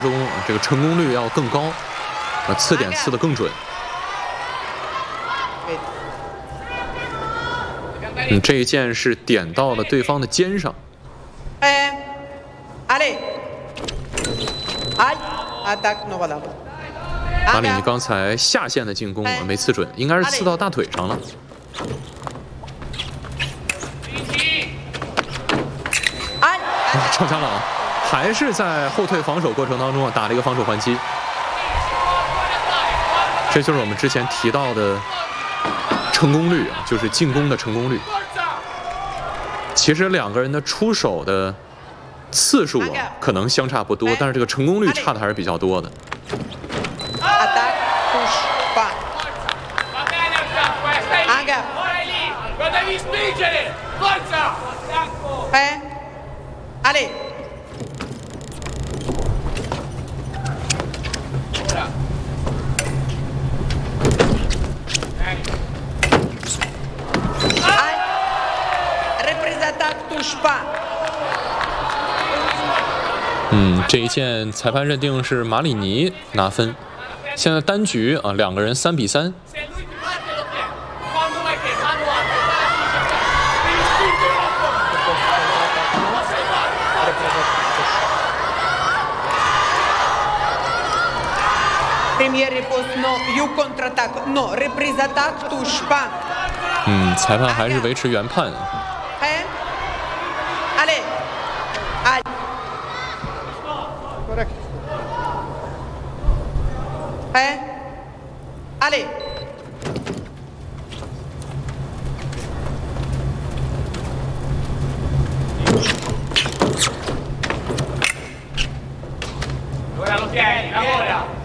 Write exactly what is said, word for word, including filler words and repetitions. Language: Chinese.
中这个成功率要更高，啊，刺点刺得更准。嗯，这一箭是点到了对方的肩上。 哎，阿里，哎，阿达诺瓦拉。 马里尼刚才下线的进攻啊没刺准，应该是刺到大腿上了。赵家朗还是在后退防守过程当中啊打了一个防守还击，这就是我们之前提到的成功率啊，就是进攻的成功率。其实两个人的出手的次数啊可能相差不多，但是这个成功率差的还是比较多的。 哎，阿里。 嗯，这一箭裁判认定是马里尼拿分。现在单局啊，两个人三比三。嗯，裁判还是维持原判。 哎，阿里。 Ora lo tieni, lavora!